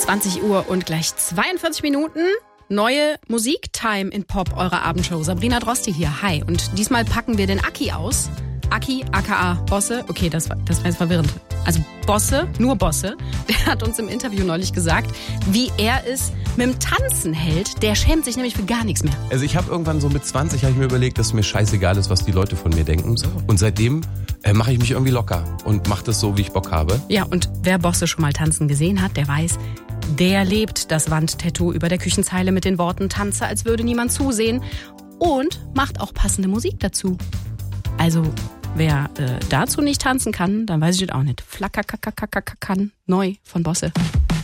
20 Uhr und gleich 42 Minuten. Neue Musik-Time in Pop, eurer Abendshow. Sabrina Drosti hier, hi. Und diesmal packen wir den Aki aus. Aki, aka Bosse. Okay, das war jetzt verwirrend. Also Bosse, nur Bosse. Der hat uns im Interview neulich gesagt, wie er es mit dem Tanzen hält. Der schämt sich nämlich für gar nichts mehr. Also ich habe irgendwann so mit 20 habe ich mir überlegt, dass mir scheißegal ist, was die Leute von mir denken. So. Und seitdem mache ich mich irgendwie locker und mache das so, wie ich Bock habe. Ja, und wer Bosse schon mal tanzen gesehen hat, der weiß, der lebt das Wandtattoo über der Küchenzeile mit den Worten „Tanze, als würde niemand zusehen" und macht auch passende Musik dazu. Also wer dazu nicht tanzen kann, dann weiß ich das auch nicht. Flackerkackerkackerkackern, neu von Bosse.